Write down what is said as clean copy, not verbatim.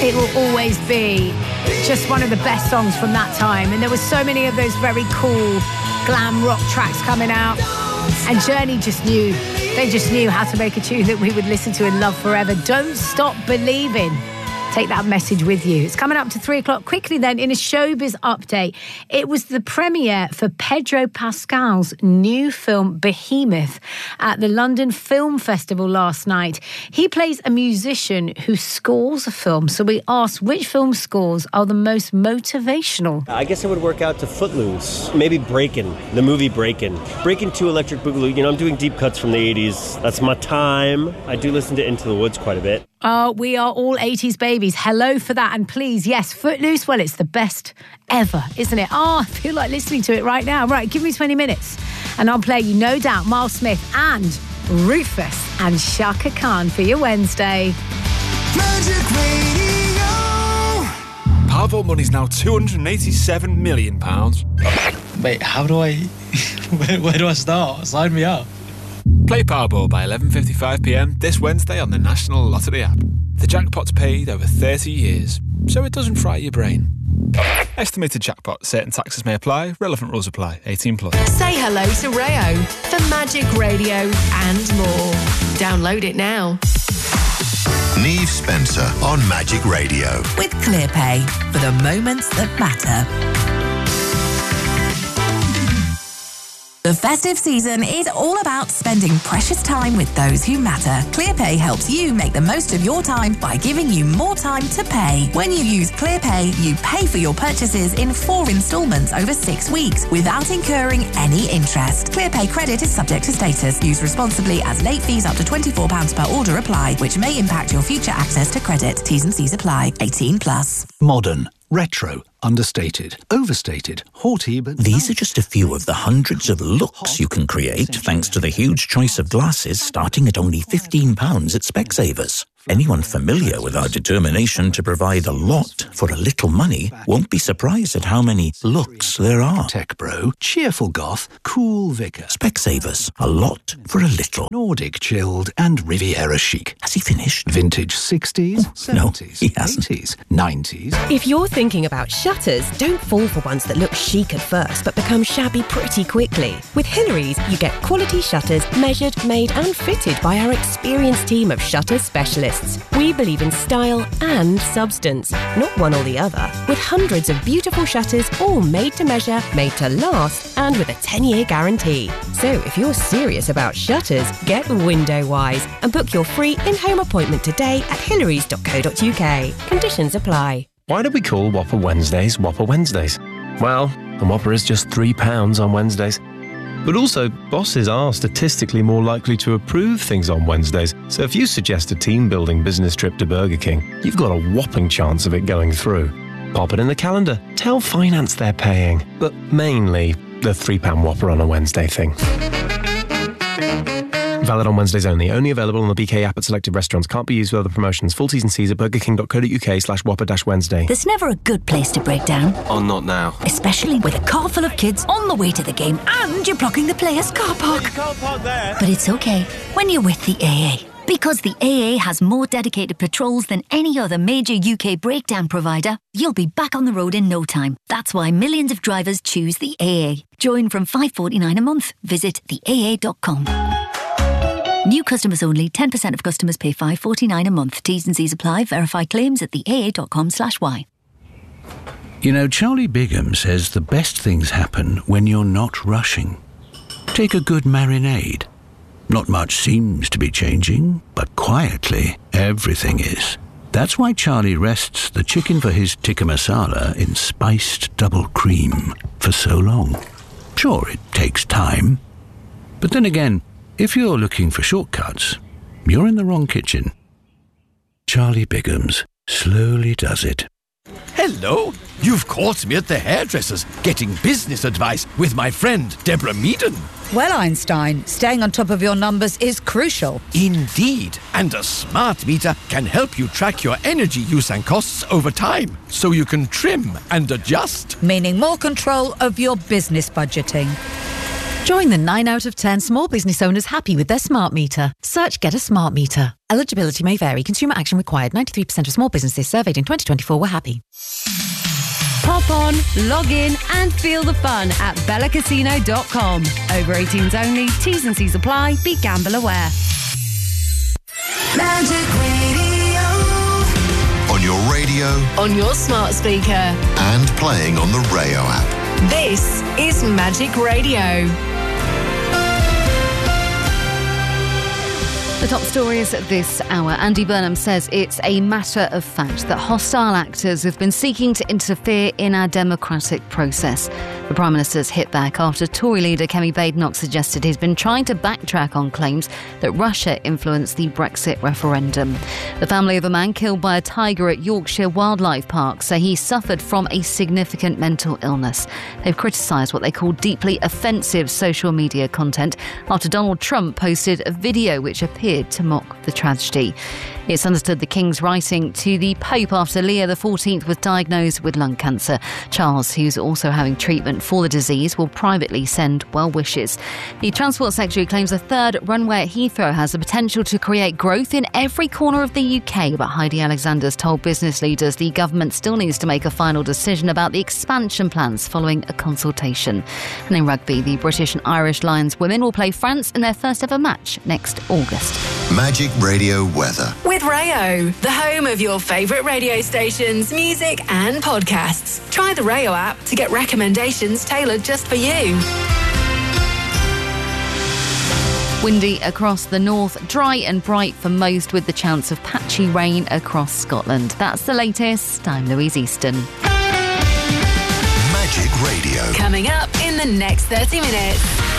It will always be just one of the best songs from that time. And there were so many of those very cool glam rock tracks coming out. And Journey just knew. They just knew how to make a tune that we would listen to and love forever. Don't stop believing. Take that message with you. It's coming up to 3 o'clock. Quickly then, in a showbiz update, it was the premiere for Pedro Pascal's new film Behemoth at the London Film Festival last night. He plays a musician who scores a film. So we asked which film scores are the most motivational. I guess it would work out to Footloose. Maybe Breakin', the movie Breakin'. Breakin' 2 Electric Boogaloo. You know, I'm doing deep cuts from the 80s. That's my time. I do listen to Into the Woods quite a bit. We are all 80s babies. Hello for that. And please, yes, Footloose, well, it's the best ever, isn't it? I feel like listening to it right now. Right, give me 20 minutes and I'll play you No Doubt, Miles Smith and Rufus and Shaka Khan for your Wednesday. Magic Radio. Powerball money's now £287 million. Wait, how do I... where do I start? Sign me up. Play Powerball by 11:55pm this Wednesday on the National Lottery app. The jackpot's paid over 30 years, so it doesn't fry your brain. Estimated jackpot. Certain taxes may apply. Relevant rules apply. 18 plus. Say hello to Rayo for Magic Radio and more. Download it now. Niamh Spencer on Magic Radio. With ClearPay for the moments that matter. The festive season is all about spending precious time with those who matter. ClearPay helps you make the most of your time by giving you more time to pay. When you use ClearPay, you pay for your purchases in 4 installments over 6 weeks without incurring any interest. ClearPay credit is subject to status. Use responsibly as late fees up to £24 per order apply, which may impact your future access to credit. T's and C's apply. 18 plus. Modern, retro, understated, overstated, haughty, but... These are just a few of the hundreds of looks you can create thanks to the huge choice of glasses starting at only £15 at Specsavers. Anyone familiar with our determination to provide a lot for a little money won't be surprised at how many looks there are. Tech bro, cheerful goth, cool vicar. Specsavers, a lot for a little. Nordic chilled and Riviera chic. Has he finished? Vintage 60s, 70s, no, he hasn't. 80s, 90s. If you're thinking about shutters, don't fall for ones that look chic at first but become shabby pretty quickly. With Hillary's, you get quality shutters measured, made and fitted by our experienced team of shutter specialists. We believe in style and substance, not one or the other. With hundreds of beautiful shutters, all made to measure, made to last, and with a 10-year guarantee. So if you're serious about shutters, get Window Wise and book your free in-home appointment today at hillarys.co.uk. Conditions apply. Why do we call Whopper Wednesdays Whopper Wednesdays? Well, the Whopper is just £3 on Wednesdays. But also, bosses are statistically more likely to approve things on Wednesdays. So if you suggest a team-building business trip to Burger King, you've got a whopping chance of it going through. Pop it in the calendar. Tell finance they're paying. But mainly, the £3 Whopper on a Wednesday thing. Valid on Wednesdays only. Only available on the BK app at selected restaurants. Can't be used with other promotions. Full T's and C's at burgerking.co.uk/Whopper-Wednesday. There's never a good place to break down. Oh, not now. Especially with a car full of kids on the way to the game and you're blocking the players' car park. You can't park there. But it's okay when you're with the AA. Because the AA has more dedicated patrols than any other major UK breakdown provider, you'll be back on the road in no time. That's why millions of drivers choose the AA. Join from $5.49 a month. Visit theaa.com. New customers only. 10% of customers pay $5.49 a month. T's and C's apply. Verify claims at theaa.com/y. You know, Charlie Bigham says the best things happen when you're not rushing. Take a good marinade. Not much seems to be changing, but quietly, everything is. That's why Charlie rests the chicken for his tikka masala in spiced double cream for so long. Sure, it takes time. But then again, if you're looking for shortcuts, you're in the wrong kitchen. Charlie Bigham's slowly does it. Hello, you've caught me at the hairdresser's getting business advice with my friend Deborah Meaden. Well, Einstein, staying on top of your numbers is crucial. Indeed, and a smart meter can help you track your energy use and costs over time, so you can trim and adjust. Meaning more control of your business budgeting. Join the 9 out of 10 small business owners happy with their smart meter. Search Get a Smart Meter. Eligibility may vary. Consumer action required. 93% of small businesses surveyed in 2024 were happy. Pop on, log in and feel the fun at bellacasino.com. Over 18s only. T's and C's apply. Be gamble aware. Magic Radio. On your radio On your smart speaker. and playing on the Rayo app. This is Magic Radio. The top stories this hour. Andy Burnham says it's a matter of fact that hostile actors have been seeking to interfere in our democratic process. The Prime Minister's hit back after Tory leader Kemi Badenoch suggested he's been trying to backtrack on claims that Russia influenced the Brexit referendum. The family of a man killed by a tiger at Yorkshire Wildlife Park say he suffered from a significant mental illness. They've criticised what they call deeply offensive social media content after Donald Trump posted a video which appeared to mock the tragedy. It's understood the King's writing to the Pope after Leo XIV was diagnosed with lung cancer. Charles, who's also having treatment for the disease, will privately send well wishes. The Transport Secretary claims a third runway at Heathrow has the potential to create growth in every corner of the UK, but Heidi Alexander's told business leaders the government still needs to make a final decision about the expansion plans following a consultation. And in rugby, the British and Irish Lions women will play France in their first ever match next August. Magic Radio weather. With Rayo, the home of your favourite radio stations, music and podcasts. Try the Rayo app to get recommendations tailored just for you. Windy across the north, dry and bright for most with the chance of patchy rain across Scotland. That's the latest. I'm Louise Easton. Magic Radio. Coming up in the next 30 minutes.